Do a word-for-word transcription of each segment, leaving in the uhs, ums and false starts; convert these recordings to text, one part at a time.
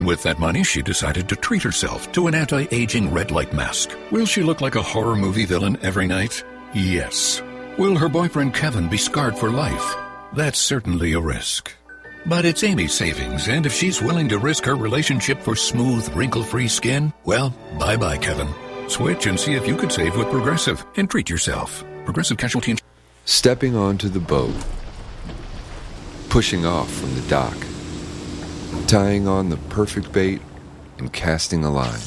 With that money, she decided to treat herself to an anti-aging red light mask. Will she look like a horror movie villain every night? Yes. Will her boyfriend Kevin be scarred for life? That's certainly a risk. But it's Amy's savings, and if she's willing to risk her relationship for smooth, wrinkle-free skin, well, bye-bye, Kevin. Switch and see if you could save with Progressive and treat yourself. Progressive Casualty Insurance. Stepping onto the boat. Pushing off from the dock. Tying on the perfect bait and casting a line.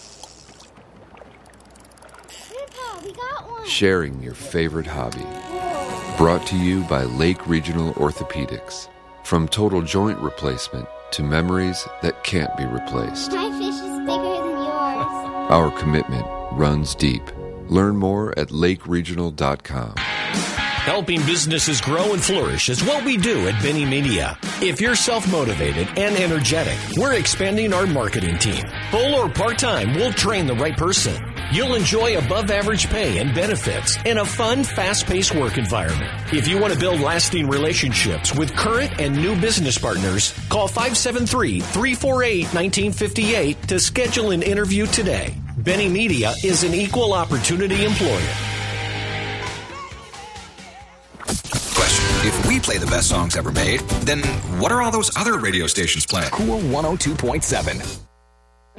Grandpa, we got one. Sharing your favorite hobby. Brought to you by Lake Regional Orthopedics. From total joint replacement to memories that can't be replaced. My fish is bigger than yours. Our commitment runs deep. Learn more at lake regional dot com. Helping businesses grow and flourish is what we do at Benny Media. If you're self-motivated and energetic, we're expanding our marketing team. Full or part-time, we'll train the right person. You'll enjoy above-average pay and benefits in a fun, fast-paced work environment. If you want to build lasting relationships with current and new business partners, call five seven three, three four eight, one nine five eight to schedule an interview today. Benny Media is an equal opportunity employer. If we play the best songs ever made, then what are all those other radio stations playing? Cool one oh two point seven.